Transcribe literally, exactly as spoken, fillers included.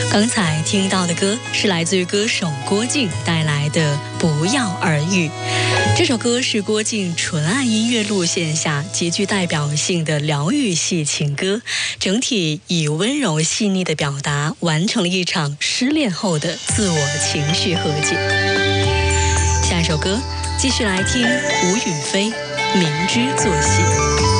刚才听到的歌是来自于歌手郭靖带来的《不药而愈》。这首歌是郭靖纯爱音乐路线下极具代表性的疗愈系情歌，整体以温柔细腻的表达，完成了一场失恋后的自我情绪和解。下一首歌继续来听吴雨霏《明知作戏》。